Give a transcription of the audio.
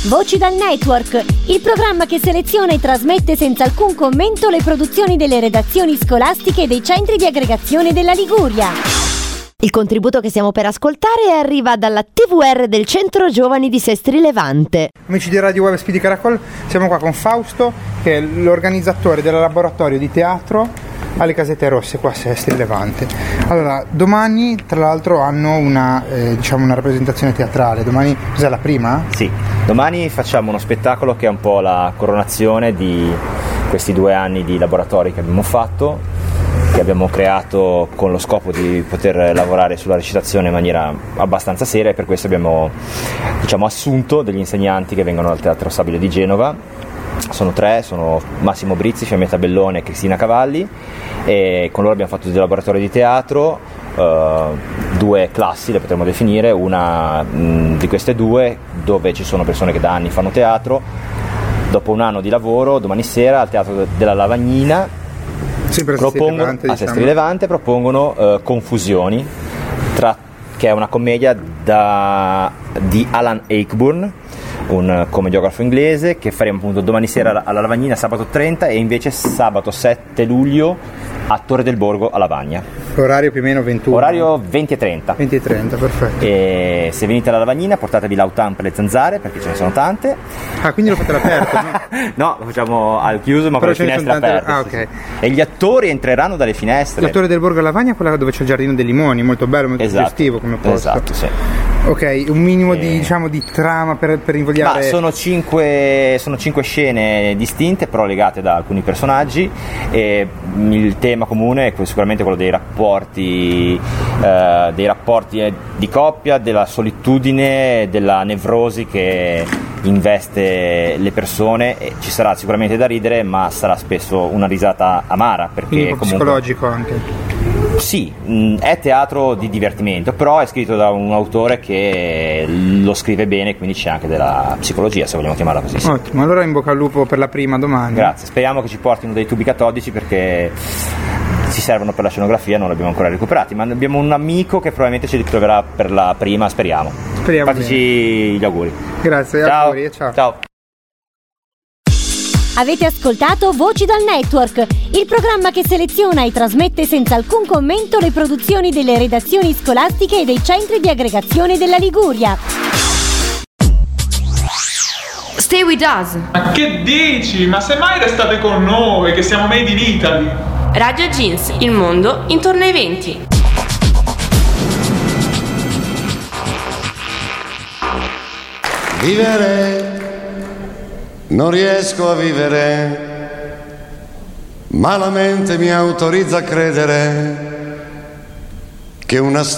Voci dal Network, il programma che seleziona e trasmette senza alcun commento le produzioni delle redazioni scolastiche e dei centri di aggregazione della Liguria. Il contributo che stiamo per ascoltare arriva dalla TVR del Centro Giovani di Sestri Levante. Amici di Radio Web Speedy Caracol, siamo qua con Fausto, che è l'organizzatore del laboratorio di teatro alle Casette Rosse qua a Sestri Levante. Allora, domani tra l'altro hanno una rappresentazione teatrale. Domani cos'è, la prima? Sì, domani facciamo uno spettacolo che è un po' la coronazione di questi 2 anni di laboratori che abbiamo fatto, che abbiamo creato con lo scopo di poter lavorare sulla recitazione in maniera abbastanza seria, e per questo abbiamo assunto degli insegnanti che vengono dal Teatro Stabile di Genova. Sono 3, sono Massimo Brizzi, Fiammetta Bellone e Cristina Cavalli, e con loro abbiamo fatto dei laboratori di teatro, 2 classi le potremmo definire, una di queste 2 dove ci sono persone che da anni fanno teatro. Dopo un anno di lavoro, domani sera al Teatro della Lavagnina a Sestri Levante propongono Confusioni, che è una commedia di Alan Ayckbourn, un commediografo inglese, che faremo appunto domani sera alla Lavagnina, sabato 30, e invece sabato 7 luglio a Torre del Borgo a Lavagna. Orario più o meno 21? Orario 20:30. 20:30, perfetto. E se venite alla Lavagnina portatevi l'autan per le zanzare, perché ce ne sono tante. Ah, quindi lo fate all'aperto? No? No, lo facciamo al chiuso, ma però con le finestre aperte. Ah, ok. E gli attori entreranno dalle finestre. La Torre del Borgo a Lavagna è quella dove c'è il Giardino dei Limoni, molto bello, molto suggestivo come posto. Esatto, sì. Ok, un minimo di trama per invogliare. Ma sono 5 scene distinte, però legate da alcuni personaggi, e il tema comune è sicuramente quello dei rapporti di coppia, della solitudine, della nevrosi che investe le persone. E ci sarà sicuramente da ridere, ma sarà spesso una risata amara, perché quindi un po' comunque psicologico anche. Sì, è teatro di divertimento, però è scritto da un autore che lo scrive bene, quindi c'è anche della psicologia, se vogliamo chiamarla così. Ottimo, allora in bocca al lupo per la prima domani. Grazie, speriamo che ci portino dei tubi catodici, perché ci servono per la scenografia, non li abbiamo ancora recuperati, ma abbiamo un amico che probabilmente ci ritroverà per la prima, speriamo. Fateci gli auguri. Grazie, ciao. Auguri e ciao. Ciao. Avete ascoltato Voci dal Network, il programma che seleziona e trasmette senza alcun commento le produzioni delle redazioni scolastiche e dei centri di aggregazione della Liguria. Stay with us. Ma che dici? Ma se mai restate con noi, che siamo made in Italy. Radio Jeans, il mondo intorno ai 20. Vivere, non riesco a vivere, ma la mente mi autorizza a credere che una